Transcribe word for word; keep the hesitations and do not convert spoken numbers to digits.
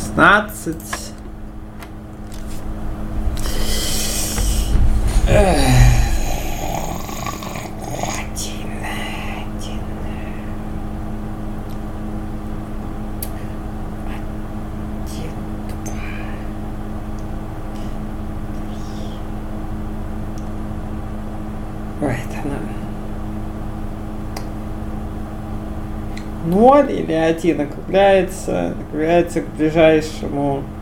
шестнадцать. Ой, это надо. ноль или один округляется, округляется к ближайшему